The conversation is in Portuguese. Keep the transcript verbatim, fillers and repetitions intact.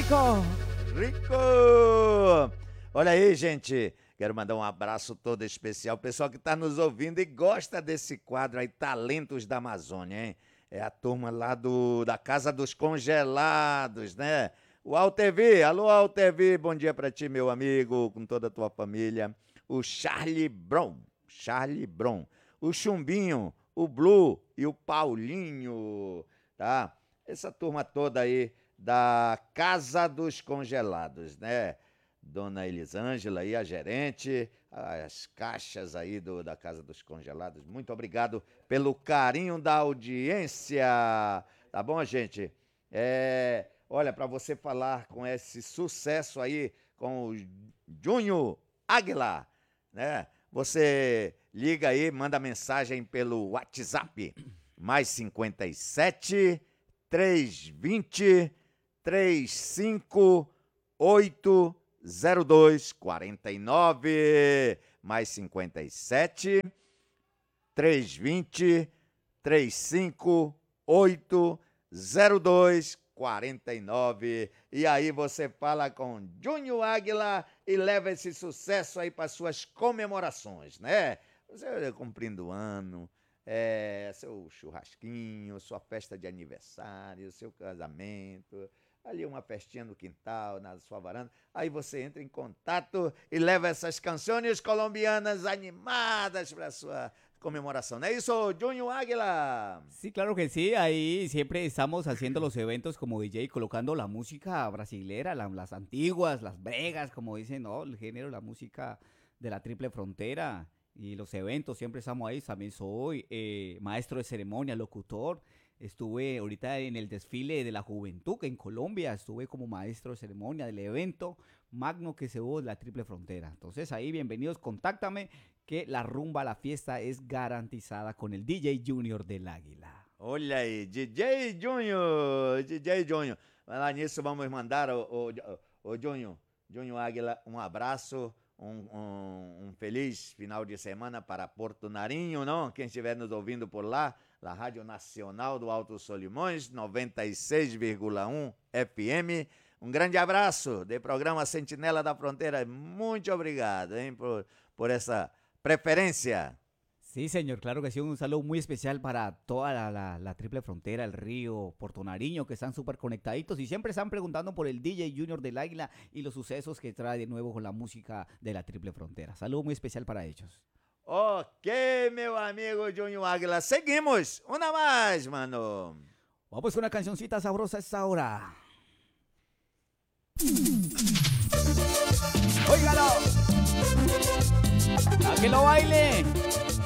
rico. Rico! Olha aí, gente. Quero mandar um abraço todo especial ao pessoal que está nos ouvindo e gosta desse quadro aí, Talentos da Amazônia, hein? É a turma lá do, da Casa dos Congelados, né? O Altevi, alô Altevi, bom dia pra ti, meu amigo, com toda a tua família. O Charlie Brown, Charlie Brown. O Chumbinho, o Blue e o Paulinho, tá? Essa turma toda aí da Casa dos Congelados, né? Dona Elisângela aí, a gerente, as caixas aí do, da Casa dos Congelados. Muito obrigado pelo carinho da audiência. Tá bom, gente? É, olha, para você falar com esse sucesso aí, com o Júnior Águila, né? Você liga aí, manda mensagem pelo WhatsApp, mais cinquenta e sete, trezentos e vinte, trinta e cinco, oito zero dois quarenta e nove, mais cinquenta e sete, trezentos e vinte, trinta e cinco, oito zero dois quarenta e nove. E aí você fala com Júnior Águila e leva esse sucesso aí para suas comemorações, né? Você cumprindo o ano, é, seu churrasquinho, sua festa de aniversário, seu casamento, ali uma festinha no quintal, na sua varanda. Aí você entra em contato e leva essas canções colombianas animadas para sua conmemoración. ¿Eso, Junior Águila? Sí, claro que sí. Ahí siempre estamos haciendo los eventos como D J, colocando la música brasilera, la- las antiguas, las bregas, como dicen, ¿no? El género, la música de la triple frontera. Y los eventos, siempre estamos ahí. También soy eh, maestro de ceremonia, locutor. Estuve ahorita en el desfile de la juventud en Colombia. Estuve como maestro de ceremonia del evento magno que se hubo de la triple frontera. Entonces ahí, bienvenidos, contáctame que la rumba, la fiesta es garantizada con el D J Junior del Águila. Olha aí, D J Junior, D J Junior. Falar nisso, vamos mandar o, o, o Junior, Junior Águila, um abraço, um, um, um feliz final de semana para Porto Narinho, não? Quem estiver nos ouvindo por lá, na Rádio Nacional do Alto Solimões, noventa e seis vírgula um F M. Um grande abraço do programa Sentinela da Fronteira. Muito obrigado, hein, por, por essa preferencia. Sí, señor, claro que sí. Un saludo muy especial para toda la, la- la triple frontera, el río, Puerto Nariño, que están súper conectaditos y siempre están preguntando por el D J Junior del Águila y los sucesos que trae de nuevo con la música de la triple frontera. Saludo muy especial para ellos. Ok, meu amigo Junior Águila. Seguimos. Uma mais, mano. Vamos con una cancioncita sabrosa a esta hora. ¡Óigalo! ¡A que lo baile!